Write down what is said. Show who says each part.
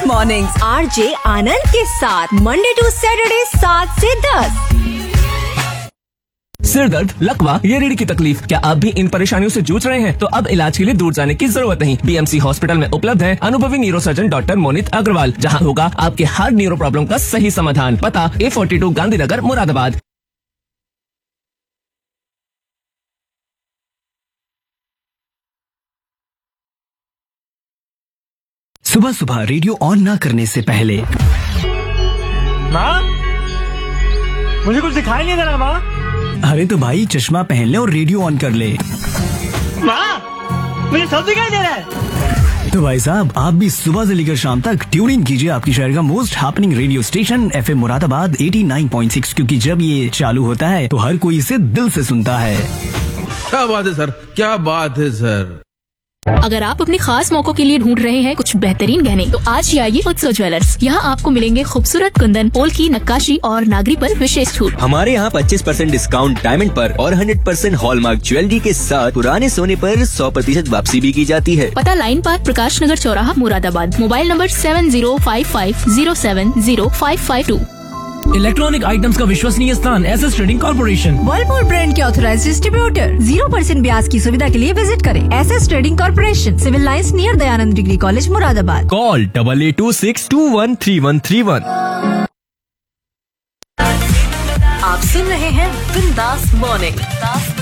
Speaker 1: Mornings RJ आनंद के साथ Monday to Saturday 7 से 10।
Speaker 2: सिर दर्द, लकवा या रीढ़ की तकलीफ, क्या आप भी इन परेशानियों से जूझ रहे हैं? तो अब इलाज के लिए दूर जाने की जरूरत नहीं। BMC हॉस्पिटल में उपलब्ध है अनुभवी न्यूरोसर्जन डॉक्टर मोनित अग्रवाल, जहां होगा आपके हर न्यूरो प्रॉब्लम का सही समाधान। पता A42 गांधीनगर मुरादाबाद।
Speaker 3: सुबह सुबह रेडियो ऑन ना करने से पहले
Speaker 4: माँ, मुझे कुछ दिखाई नहीं दे रहा माँ।
Speaker 3: अरे तो भाई चश्मा पहन ले और रेडियो ऑन कर ले।
Speaker 4: माँ, मुझे सब दिखाई दे रहा है।
Speaker 3: तो भाई साहब, आप भी सुबह से लेकर शाम तक ट्यून इन कीजिए आपकी शहर का most happening radio station FM Moradabad 89.6, क्योंकि जब ये चालू होता है तो हर कोई इसे दिल से सुनता है।
Speaker 5: क्या बात है सर, क्या बात है सर।
Speaker 6: अगर आप अपने खास मौकों के लिए ढूंढ रहे हैं कुछ बेहतरीन गहने, तो आज ही आइए उत्सव ज्वेलर्स। यहाँ आपको मिलेंगे खूबसूरत कुंदन, पोल की नक्काशी और नागरी पर विशेष छूट।
Speaker 7: हमारे यहाँ 25% डिस्काउंट डायमंड पर और 100% हॉलमार्क ज्वेलरी के साथ पुराने सोने पर 100% वापसी भी की जाती है।
Speaker 6: पता लाइन पार्क, प्रकाश नगर चौराहा, Moradabad. Mobile number 7055070552।
Speaker 2: Electronic items का विश्वसनीय स्थान SS trading corporation.
Speaker 1: Whirlpool brand के ऑथराइज्ड डिस्ट्रीब्यूटर। 0% ब्याज की सुविधा के लिए विजिट करें SS trading corporation, civil lines near Dayanand degree college Moradabad.
Speaker 7: Call 8826213131।
Speaker 1: आप सुन रहे हैं बिंदास मॉर्निंग।